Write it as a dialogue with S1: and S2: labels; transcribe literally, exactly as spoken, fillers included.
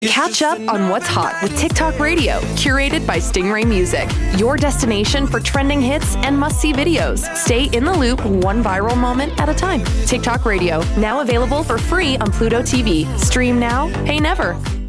S1: Catch up on what's hot with TikTok Radio, curated by Stingray Music. Your destination for trending hits and must-see videos. Stay in the loop one viral moment at a time. TikTok Radio, now available for free on Pluto T V. Stream now, pay never.